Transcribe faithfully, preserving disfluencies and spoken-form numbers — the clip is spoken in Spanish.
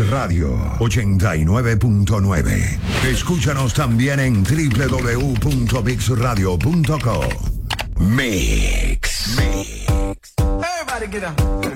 Radio ochenta y nueve punto nueve. Escúchanos también en doble u doble u doble u punto mix radio punto com. Mix. Mix. Everybody get up.